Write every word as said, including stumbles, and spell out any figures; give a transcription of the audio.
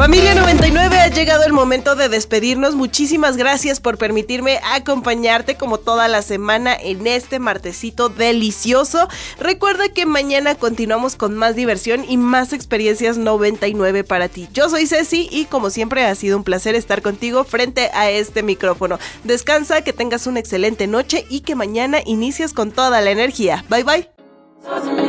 Familia noventa y nueve, ha llegado el momento de despedirnos. Muchísimas gracias por permitirme acompañarte como toda la semana en este martesito delicioso. Recuerda que mañana continuamos con más diversión y más experiencias noventa y nueve para ti. Yo soy Ceci y como siempre ha sido un placer estar contigo frente a este micrófono. Descansa, que tengas una excelente noche y que mañana inicies con toda la energía. Bye bye.